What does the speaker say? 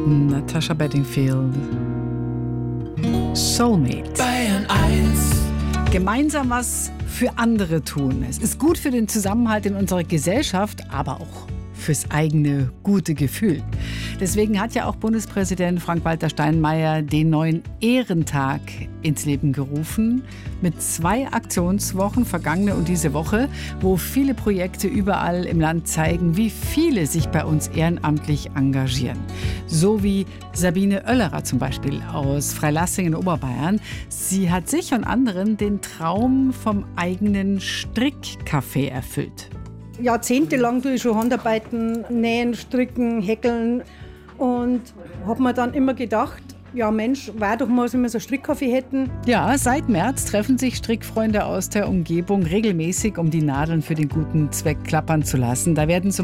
Natasha Bedingfield. Soulmate. Bayern 1. Gemeinsam was für andere tun. Es ist gut für den Zusammenhalt in unserer Gesellschaft, aber auch fürs eigene gute Gefühl. Deswegen hat ja auch Bundespräsident Frank-Walter Steinmeier den neuen Ehrentag ins Leben gerufen. Mit 2 Aktionswochen, vergangene und diese Woche, wo viele Projekte überall im Land zeigen, wie viele sich bei uns ehrenamtlich engagieren. So wie Sabine Oellerer zum Beispiel aus Freilassing in Oberbayern. Sie hat sich und anderen den Traum vom eigenen Strickcafé erfüllt. Jahrzehntelang tue ich schon Handarbeiten, nähen, stricken, häkeln und habe mir dann immer gedacht, ja Mensch, wäre doch mal, wenn wir so ein Strickcafé hätten. Ja, seit März treffen sich Strickfreunde aus der Umgebung regelmäßig, um die Nadeln für den guten Zweck klappern zu lassen. Da werden zum